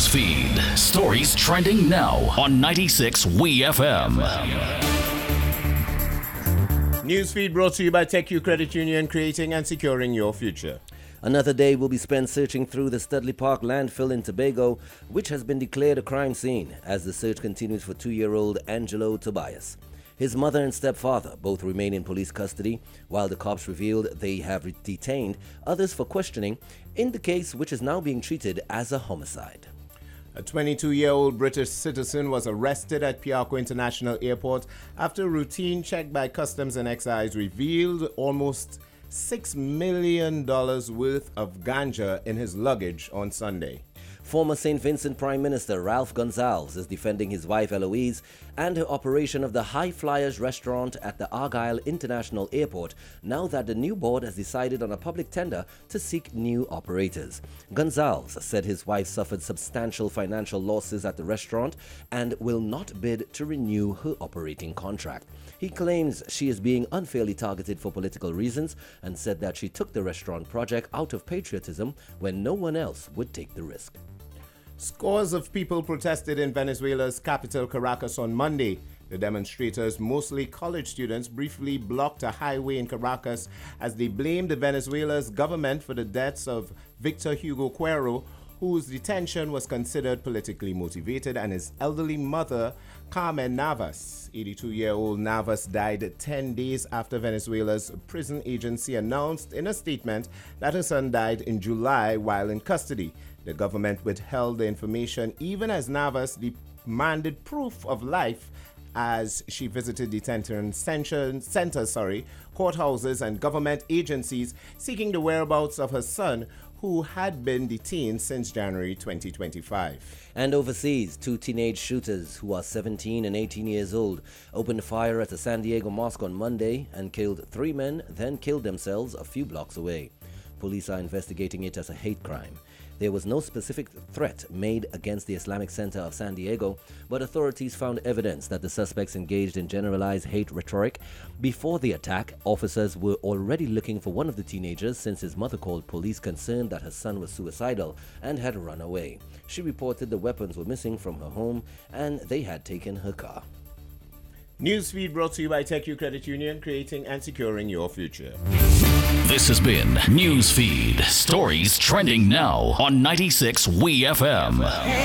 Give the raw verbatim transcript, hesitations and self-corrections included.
Newsfeed. Stories trending now on ninety-six W E F M. Newsfeed brought to you by TechU Credit Union, creating and securing your future. Another day will be spent searching through the Studley Park landfill in Tobago, which has been declared a crime scene, as the search continues for two-year-old Angelo Tobias. His mother and stepfather both remain in police custody, while the cops revealed they have detained others for questioning in the case, which is now being treated as a homicide. A twenty-two-year-old British citizen was arrested at Piarco International Airport after a routine check by Customs and Excise revealed almost six million dollars worth of ganja in his luggage on Sunday. Former Saint Vincent Prime Minister Ralph Gonsalves is defending his wife Eloise and her operation of the High Flyers restaurant at the Argyle International Airport now that the new board has decided on a public tender to seek new operators. Gonsalves said his wife suffered substantial financial losses at the restaurant and will not bid to renew her operating contract. He claims she is being unfairly targeted for political reasons and said that she took the restaurant project out of patriotism when no one else would take the risk. Scores of people protested in Venezuela's capital, Caracas, on Monday. The demonstrators, mostly college students, briefly blocked a highway in Caracas as they blamed Venezuela's government for the deaths of Victor Hugo Cuero, whose detention was considered politically motivated, and his elderly mother, Carmen Navas. eighty-two-year-old Navas died ten days after Venezuela's prison agency announced in a statement that her son died in July while in custody. The government withheld the information even as Navas demanded proof of life as she visited detention centers, sorry, courthouses and government agencies seeking the whereabouts of her son, who had been detained since January twenty twenty-five. And overseas, two teenage shooters who are seventeen and eighteen years old opened fire at a San Diego mosque on Monday and killed three men, then killed themselves a few blocks away. Police are investigating it as a hate crime. There was no specific threat made against the Islamic Center of San Diego, but authorities found evidence that the suspects engaged in generalized hate rhetoric. Before the attack, officers were already looking for one of the teenagers since his mother called police concerned that her son was suicidal and had run away. She reported the weapons were missing from her home and they had taken her car. Newsfeed brought to you by TechU Credit Union, creating and securing your future. This has been Newsfeed. Stories trending now on ninety-six W E F M.